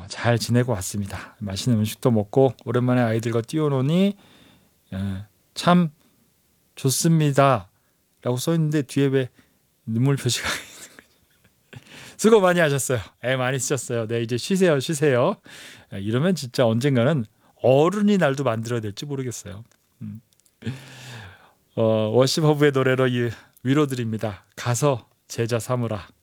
잘 지내고 왔습니다. 맛있는 음식도 먹고 오랜만에 아이들과 뛰어노니 참 좋습니다 라고 써있는데 뒤에 왜 눈물 표시가 수고 많이 하셨어요. 애 많이 쓰셨어요. 네, 이제 쉬세요. 이러면 진짜 언젠가는 어른이 날도 만들어야 될지 모르겠어요. 워십 허브의 노래로 위로드립니다. 가서 제자 삼으라.